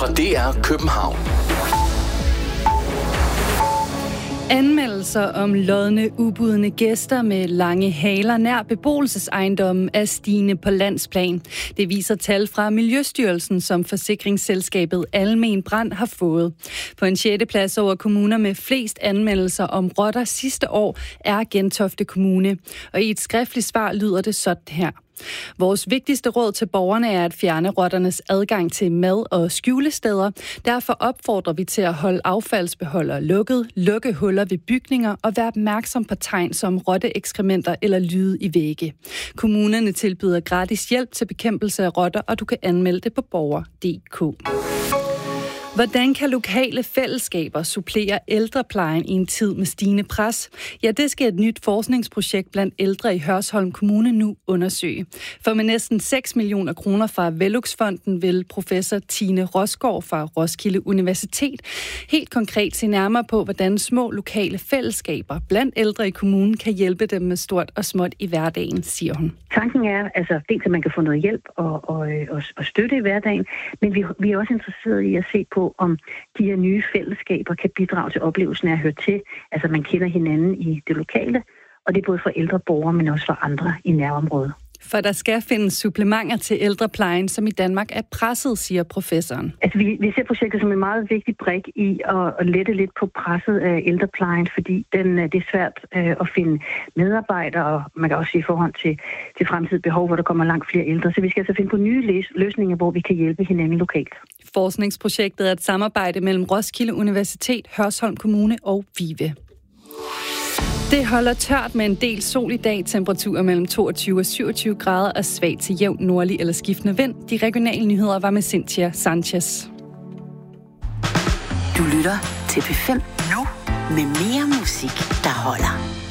fra DR København. Anmeldelser om lodne, ubudne gæster med lange haler nær beboelsesejendommen er stigende på landsplan. Det viser tal fra Miljøstyrelsen, som forsikringsselskabet Almen Brand har fået. På en 6. plads over kommuner med flest anmeldelser om rotter sidste år er Gentofte Kommune. Og i et skriftligt svar lyder det sådan her. Vores vigtigste råd til borgerne er at fjerne rotternes adgang til mad- og skjulesteder. Derfor opfordrer vi til at holde affaldsbeholdere lukket, lukke huller ved bygninger og være opmærksom på tegn som rotteekskrementer eller lyde i vægge. Kommunerne tilbyder gratis hjælp til bekæmpelse af rotter, og du kan anmelde det på borger.dk. Hvordan kan lokale fællesskaber supplere ældreplejen i en tid med stigende pres? Ja, det skal et nyt forskningsprojekt blandt ældre i Hørsholm Kommune nu undersøge. For med næsten 6 millioner kroner fra Velux-fonden vil professor Tine Rosgaard fra Roskilde Universitet helt konkret se nærmere på, hvordan små lokale fællesskaber blandt ældre i kommunen kan hjælpe dem med stort og småt i hverdagen, siger hun. Tanken er altså dels, at man kan få noget hjælp og støtte i hverdagen, men vi er også interesserede i at se på, om de her nye fællesskaber kan bidrage til oplevelsen af at høre til. Altså man kender hinanden i det lokale, og det er både for ældre borgere, men også for andre i nærområdet. For der skal findes supplementer til ældreplejen, som i Danmark er presset, siger professoren. Altså vi ser projektet som en meget vigtig brik i at lette lidt på presset af ældreplejen, fordi det er svært at finde medarbejdere, og man kan også se i forhold til fremtidigt behov, hvor der kommer langt flere ældre. Så vi skal altså finde på nye løsninger, hvor vi kan hjælpe hinanden lokalt. Forskningsprojektet er et samarbejde mellem Roskilde Universitet, Hørsholm Kommune og VIVE. Det holder tørt med en del sol i dag, temperaturer mellem 22 og 27 grader og svag til jævn nordlig eller skiftende vind. De regionale nyheder var med Cynthia Sanchez. Du lytter til P5 nu med mere musik, der holder.